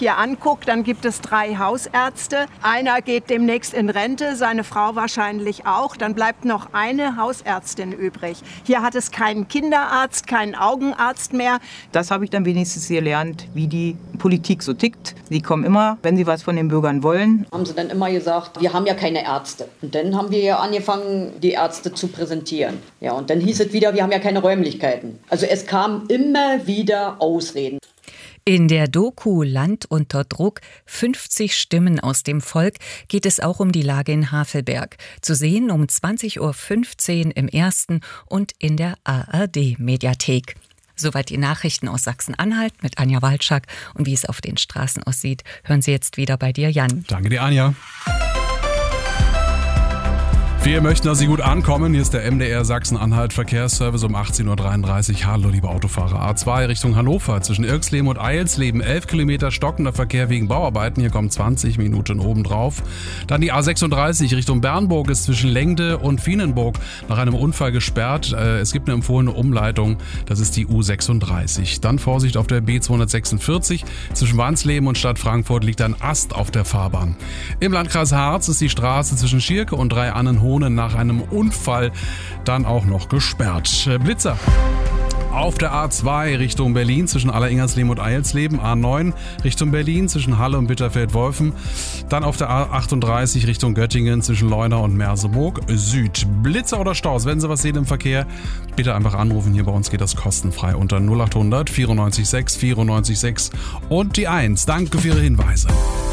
hier angucke, dann gibt es 3 Hausärzte. Einer geht demnächst in Rente, seine Frau wahrscheinlich auch. Dann bleibt noch eine Hausärztin übrig. Hier hat es keinen Kinderarzt, keinen Augenarzt mehr. Das habe ich dann wenigstens gelernt, wie die Politik so tickt. Die kommen immer, wenn sie was von den Bürgern wollen. Haben sie dann immer gesagt, wir haben ja keine Ärzte. Und dann haben wir ja angefangen, die Ärzte zu präsentieren. Ja, und dann hieß es wieder, wir haben ja keine Räumlichkeiten. Also es kamen immer wieder Ausreden. In der Doku Land unter Druck, 50 Stimmen aus dem Volk, geht es auch um die Lage in Havelberg. Zu sehen um 20.15 Uhr im Ersten und in der ARD-Mediathek. Soweit die Nachrichten aus Sachsen-Anhalt mit Anja Walczak. Und wie es auf den Straßen aussieht, hören Sie jetzt wieder bei dir, Jan. Danke dir, Anja. Wir möchten, dass Sie gut ankommen. Hier ist der MDR Sachsen-Anhalt Verkehrsservice um 18.33 Uhr. Hallo, liebe Autofahrer. A2 Richtung Hannover zwischen Irxleben und Eilsleben. 11 Kilometer stockender Verkehr wegen Bauarbeiten. Hier kommen 20 Minuten obendrauf. Dann die A36 Richtung Bernburg ist zwischen Lengde und Fienenburg nach einem Unfall gesperrt. Es gibt eine empfohlene Umleitung. Das ist die U36. Dann Vorsicht auf der B246. Zwischen Wansleben und Stadt Frankfurt liegt ein Ast auf der Fahrbahn. Im Landkreis Harz ist die Straße zwischen Schierke und Dreiannenhofen nach einem Unfall dann auch noch gesperrt. Blitzer. Auf der A2 Richtung Berlin zwischen Alleringhersleben und Eilsleben, A9 Richtung Berlin zwischen Halle und Bitterfeld-Wolfen, dann auf der A38 Richtung Göttingen zwischen Leuna und Merseburg Süd. Blitzer oder Staus, wenn Sie was sehen im Verkehr, bitte einfach anrufen, hier bei uns geht das kostenfrei unter 0800 94 6 94 6 und die 1. Danke für Ihre Hinweise.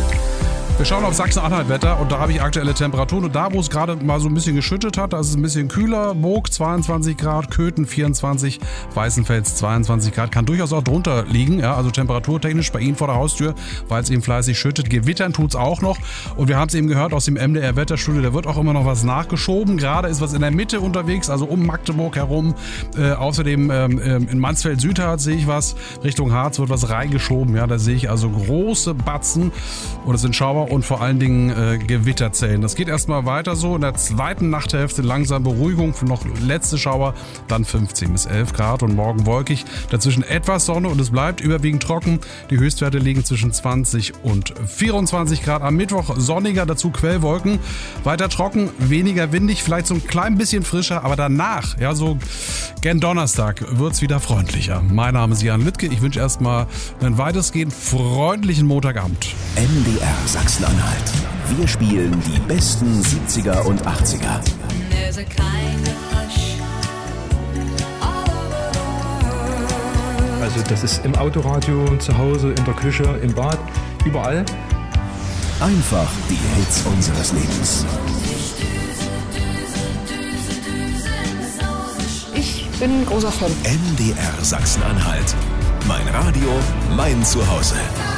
Wir schauen auf Sachsen-Anhalt-Wetter und da habe ich aktuelle Temperaturen. Und da, wo es gerade mal so ein bisschen geschüttet hat, da ist es ein bisschen kühler. Burg 22 Grad, Köthen 24, Weißenfels 22 Grad. Kann durchaus auch drunter liegen, ja, also temperaturtechnisch bei Ihnen vor der Haustür, weil es eben fleißig schüttet. Gewittern tut es auch noch. Und wir haben es eben gehört aus dem MDR-Wetterstudio, da wird auch immer noch was nachgeschoben. Gerade ist was in der Mitte unterwegs, also um Magdeburg herum. Außerdem in Mansfeld-Südharz sehe ich was. Richtung Harz wird was reingeschoben. Ja, da sehe ich also große Batzen und es sind Schauer und vor allen Dingen Gewitterzellen. Das geht erstmal weiter so. In der zweiten Nachthälfte langsam Beruhigung, noch letzte Schauer, dann 15 bis 11 Grad und morgen wolkig. Dazwischen etwas Sonne und es bleibt überwiegend trocken. Die Höchstwerte liegen zwischen 20 und 24 Grad. Am Mittwoch sonniger, dazu Quellwolken. Weiter trocken, weniger windig, vielleicht so ein klein bisschen frischer, aber danach, ja, so gen Donnerstag wird es wieder freundlicher. Mein Name ist Jan Lüttke. Ich wünsche erstmal einen weitestgehend freundlichen Montagabend. MDR Sachsen-Anhalt. Wir spielen die besten 70er und 80er. Also das ist im Autoradio, zu Hause, in der Küche, im Bad, überall. Einfach die Hits unseres Lebens. Ich bin ein großer Fan. MDR Sachsen-Anhalt. Mein Radio, mein Zuhause.